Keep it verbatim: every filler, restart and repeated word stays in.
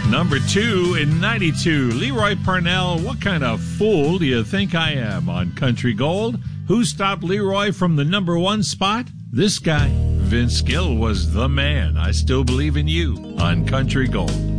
Number two in ninety-two, Leroy Parnell, What Kind of Fool Do You Think I Am? On Country Gold. Who stopped Leroy from the number one spot? This guy. Vince Gill was the man. I Still Believe in You on Country Gold.